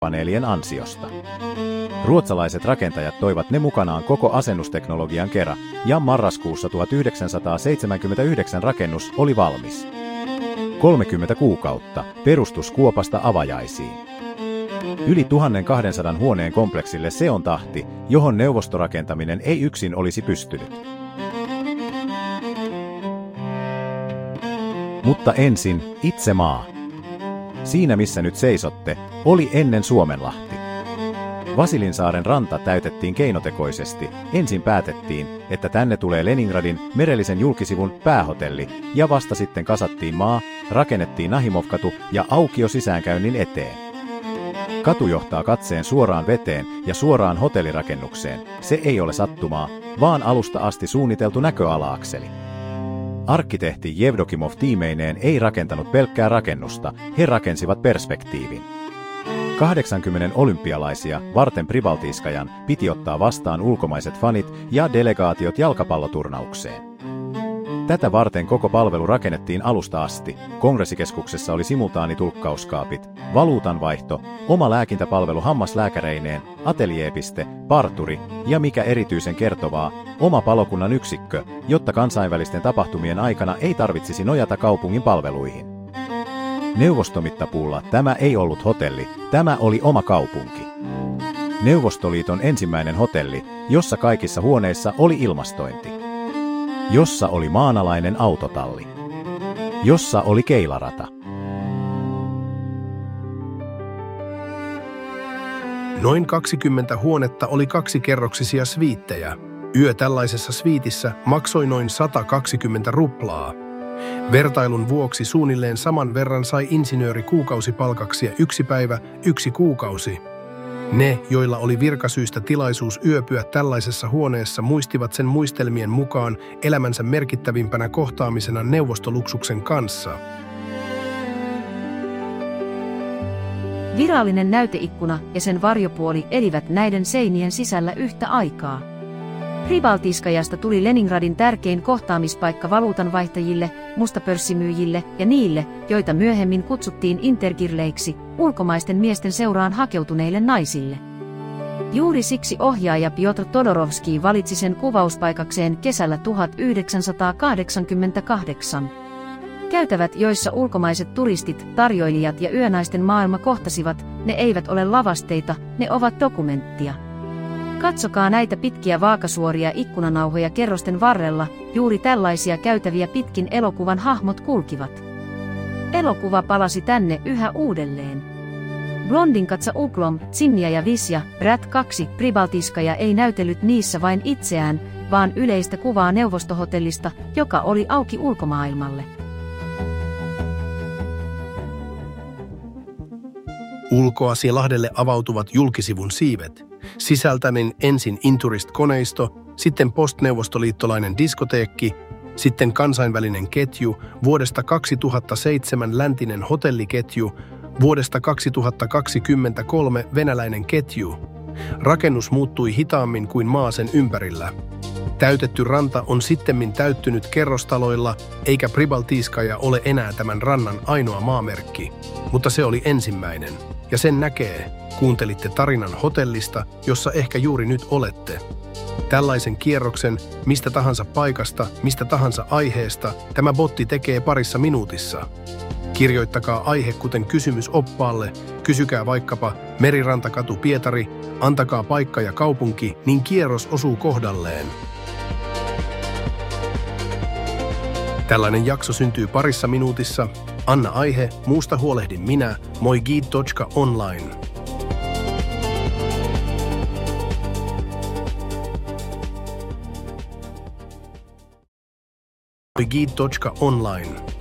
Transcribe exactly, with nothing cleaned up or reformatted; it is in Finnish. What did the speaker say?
paneelien ansiosta. Ruotsalaiset rakentajat toivat ne mukanaan koko asennusteknologian kera, ja marraskuussa tuhatyhdeksänsataaseitsemänkymmentäyhdeksän rakennus oli valmis. kolmekymmentä kuukautta perustuskuopasta avajaisiin. Yli tuhatkaksisataa huoneen kompleksille se on tahti, johon neuvostorakentaminen ei yksin olisi pystynyt. Mutta ensin itse maa. Siinä missä nyt seisotte, oli ennen Suomenlahti. Vasilinsaaren ranta täytettiin keinotekoisesti. Ensin päätettiin, että tänne tulee Leningradin merellisen julkisivun päähotelli, ja vasta sitten kasattiin maa, rakennettiin Nahimovkatu ja aukio sisäänkäynnin eteen. Katu johtaa katseen suoraan veteen ja suoraan hotellirakennukseen. Se ei ole sattumaa, vaan alusta asti suunniteltu näköalaakseli. Arkkitehti Jevdokimov tiimeineen ei rakentanut pelkkää rakennusta, he rakensivat perspektiivin. kahdeksankymmentä olympialaisia varten Pribaltiiskajan piti ottaa vastaan ulkomaiset fanit ja delegaatiot jalkapalloturnaukseen. Tätä varten koko palvelu rakennettiin alusta asti. Kongressikeskuksessa oli simultaanitulkkauskaapit, valuutanvaihto, oma lääkintäpalvelu hammaslääkäreineen, ateljeepiste, parturi ja mikä erityisen kertovaa, oma palokunnan yksikkö, jotta kansainvälisten tapahtumien aikana ei tarvitsisi nojata kaupungin palveluihin. Neuvostomittapuulla tämä ei ollut hotelli, tämä oli oma kaupunki. Neuvostoliiton ensimmäinen hotelli, jossa kaikissa huoneissa oli ilmastointi. Jossa oli maanalainen autotalli. Jossa oli keilarata. Noin kaksikymmentä huonetta oli kaksikerroksisia sviittejä. Yö tällaisessa sviitissä maksoi noin sata kaksikymmentä ruplaa. Vertailun vuoksi suunnilleen saman verran sai insinööri kuukausipalkaksi ja yksi päivä, yksi kuukausi. Ne, joilla oli virkasyystä tilaisuus yöpyä tällaisessa huoneessa, muistivat sen muistelmien mukaan elämänsä merkittävimpänä kohtaamisena neuvostoluksuksen kanssa. Virallinen näyteikkuna ja sen varjopuoli elivät näiden seinien sisällä yhtä aikaa. Pribaltiiskajasta tuli Leningradin tärkein kohtaamispaikka valuutanvaihtajille, mustapörssimyyjille ja niille, joita myöhemmin kutsuttiin intergirleiksi, ulkomaisten miesten seuraan hakeutuneille naisille. Juuri siksi ohjaaja Piotr Todorovski valitsi sen kuvauspaikakseen kesällä tuhatyhdeksänsataakahdeksankymmentäkahdeksan. Käytävät, joissa ulkomaiset turistit, tarjoilijat ja yönaisten maailma kohtasivat, ne eivät ole lavasteita, ne ovat dokumenttia. Katsokaa näitä pitkiä vaakasuoria ikkunanauhoja kerrosten varrella, juuri tällaisia käytäviä pitkin elokuvan hahmot kulkivat. Elokuva palasi tänne yhä uudelleen. Blondinkatsa Uklom, Zinnia ja Visja, Brat kaksi, Pribaltiiskaja ei näytellyt niissä vain itseään, vaan yleistä kuvaa neuvostohotellista, joka oli auki ulkomaailmalle. Ulkoasi Lahdelle avautuvat julkisivun siivet. Sisältämin ensin Inturist-koneisto, sitten postneuvostoliittolainen diskoteekki, sitten kansainvälinen ketju, vuodesta kaksituhattaseitsemän läntinen hotelliketju, vuodesta kaksituhattakaksikymmentäkolme venäläinen ketju. Rakennus muuttui hitaammin kuin maa sen ympärillä. Täytetty ranta on sittemmin täyttynyt kerrostaloilla, eikä Pribaltiiskaja ole enää tämän rannan ainoa maamerkki. Mutta se oli ensimmäinen, ja sen näkee. Kuuntelitte tarinan hotellista, jossa ehkä juuri nyt olette. Tällaisen kierroksen mistä tahansa paikasta, mistä tahansa aiheesta, tämä botti tekee parissa minuutissa. Kirjoittakaa aihe kuten kysymys oppaalle, kysykää vaikkapa Merirantakatu Pietari, antakaa paikka ja kaupunki, niin kierros osuu kohdalleen. Tällainen jakso syntyy parissa minuutissa. Anna aihe, muusta huolehdin minä, moigid piste online. moigid piste online